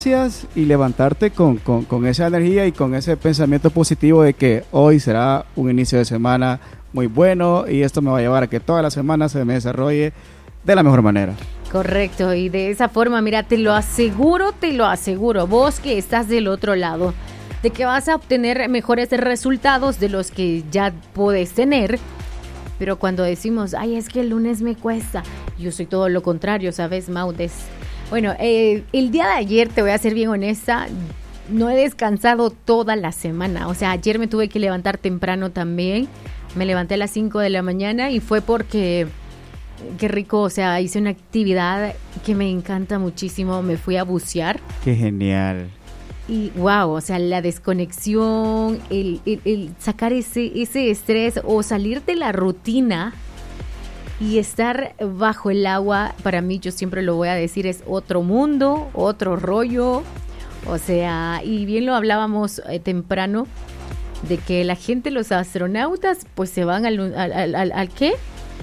y levantarte con esa energía y con ese pensamiento positivo de que hoy será un inicio de semana muy bueno y esto me va a llevar a que toda la semana se me desarrolle de la mejor manera. Correcto, y de esa forma, mira, te lo aseguro, vos que estás del otro lado, de que vas a obtener mejores resultados de los que ya puedes tener. Pero cuando decimos, ay, es que el lunes me cuesta, yo soy todo lo contrario, ¿sabes, Maudes? Bueno, el día de ayer, te voy a ser bien honesta, no he descansado toda la semana. O sea, ayer me tuve que levantar temprano también. Me levanté a las 5 de la mañana y fue porque, qué rico, o sea, hice una actividad que me encanta muchísimo. Me fui a bucear. ¡Qué genial! Y wow, o sea, la desconexión, el sacar ese estrés o salir de la rutina y estar bajo el agua, para mí, yo siempre lo voy a decir, es otro mundo, otro rollo. O sea, y bien lo hablábamos temprano, de que la gente, los astronautas, pues se van ¿al qué?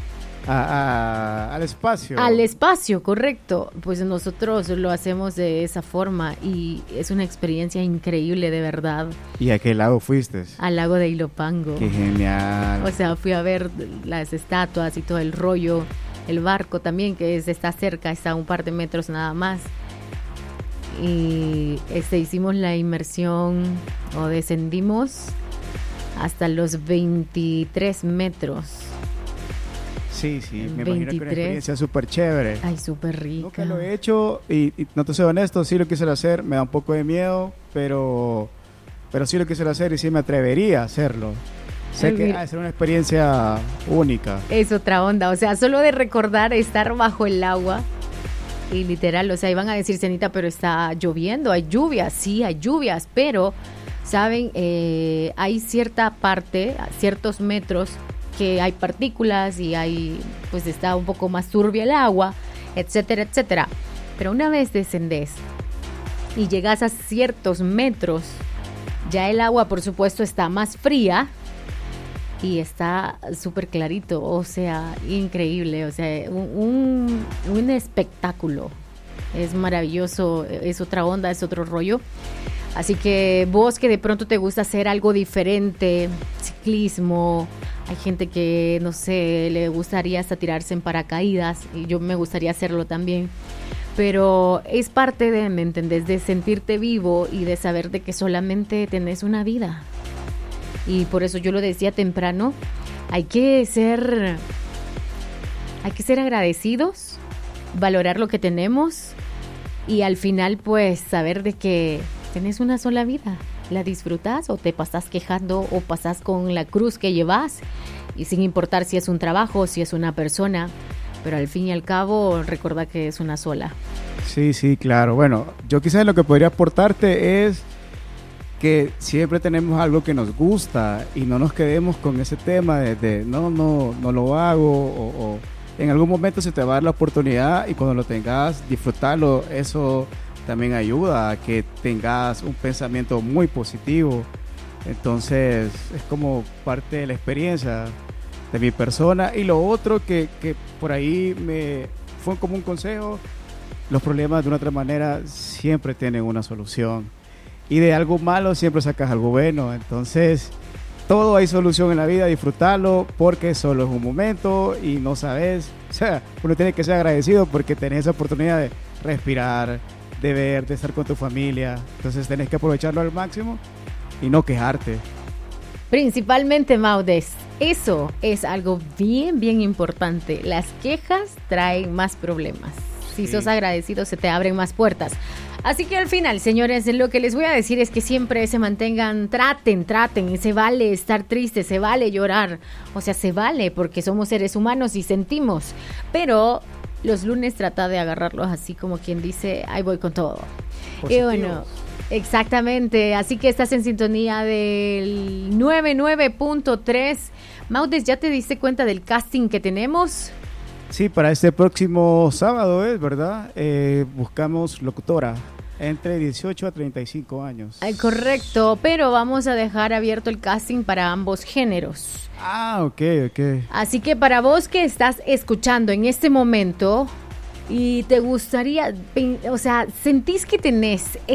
Al espacio. Al espacio, correcto. Pues nosotros lo hacemos de esa forma y es una experiencia increíble, de verdad. ¿Y a qué lago fuiste? Al lago de Ilopango. ¡Qué genial! O sea, fui a ver las estatuas y todo el rollo. El barco también, que está cerca, está a un par de metros nada más. Y hicimos la inmersión o descendimos hasta los 23 metros. Sí, me imagino que una experiencia súper chévere. Ay, súper rica. Nunca lo he hecho y no te soy honesto, sí lo quisiera hacer, me da un poco de miedo, pero sí lo quisiera hacer y sí me atrevería a hacerlo. Sé que va a ser una experiencia única. Es otra onda, o sea, solo de recordar estar bajo el agua y literal, o sea, iban a decir, Cenita, pero está lloviendo, hay lluvias, sí, hay lluvias, pero, ¿saben? Hay cierta parte, ciertos metros que hay partículas y pues está un poco más turbia el agua, etcétera, etcétera. Pero una vez descendes y llegas a ciertos metros, ya el agua, por supuesto, está más fría y está súper clarito, o sea, increíble, o sea, un espectáculo. Es maravilloso, es otra onda, es otro rollo. Así que vos que de pronto te gusta hacer algo diferente, ciclismo, hay gente que, no sé, le gustaría hasta tirarse en paracaídas, y yo me gustaría hacerlo también. Pero es parte de, ¿me entendés? De sentirte vivo y de saber de que solamente tenés una vida. Y por eso yo lo decía temprano, hay que ser agradecidos, valorar lo que tenemos y al final pues saber de que tenés una sola vida. ¿La disfrutas o te pasás quejando o pasás con la cruz que llevas? Y sin importar si es un trabajo, si es una persona, pero al fin y al cabo recordá que es una sola. Sí, claro. Bueno, yo quizás lo que podría aportarte es que siempre tenemos algo que nos gusta y no nos quedemos con ese tema de no lo hago o en algún momento se te va a dar la oportunidad y cuando lo tengas, disfrutarlo. Eso también ayuda a que tengas un pensamiento muy positivo. Entonces es como parte de la experiencia de mi persona. Y lo otro que por ahí me fue como un consejo, los problemas de una otra manera siempre tienen una solución y de algo malo siempre sacas algo bueno. Entonces todo hay solución en la vida, disfrutarlo porque solo es un momento y no sabes, o sea, uno tiene que ser agradecido porque tenés esa oportunidad de respirar, de ver, de estar con tu familia. Entonces tenés que aprovecharlo al máximo y no quejarte. Principalmente, Maudes, eso es algo bien, bien importante. Las quejas traen más problemas. Si sos agradecido, se te abren más puertas. Así que al final, señores, lo que les voy a decir es que siempre se mantengan, traten, se vale estar triste, se vale llorar. O sea, se vale porque somos seres humanos y sentimos. Pero los lunes trata de agarrarlos así como quien dice, ahí voy con todo. Positivos. Y bueno, exactamente. Así que estás en sintonía del 99.3. Maudes, ¿ya te diste cuenta del casting que tenemos? Sí, para este próximo sábado, ¿verdad? Buscamos locutora entre 18 a 35 años. Correcto, pero vamos a dejar abierto el casting para ambos géneros. Ah, ok. Así que para vos que estás escuchando en este momento y te gustaría, o sea, sentís que tenés